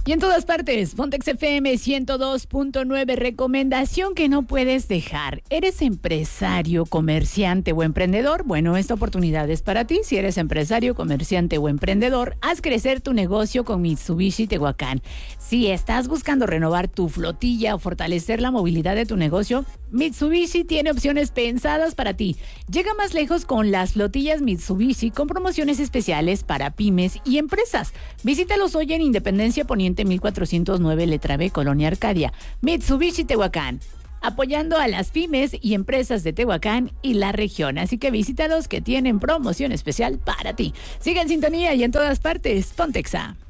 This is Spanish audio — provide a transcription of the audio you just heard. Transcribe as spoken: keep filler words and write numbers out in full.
Y en todas partes, Pontex F M ciento dos punto nueve, recomendación que no puedes dejar. ¿Eres empresario, comerciante o emprendedor? Bueno, esta oportunidad es para ti. Si eres empresario, comerciante o emprendedor, haz crecer tu negocio con Mitsubishi Tehuacán. Si estás buscando renovar tu flotilla o fortalecer la movilidad de tu negocio, Mitsubishi tiene opciones pensadas para ti. Llega más lejos con las flotillas Mitsubishi con promociones especiales para pymes y empresas. Visítalos hoy en Independencia Poniente mil cuatrocientos nueve, letra B, Colonia Arcadia. Mitsubishi Tehuacán, apoyando a las pymes y empresas de Tehuacán y la región. Así que visítalos, que tienen promoción especial para ti. Sigue en sintonía y en todas partes, Pontexa.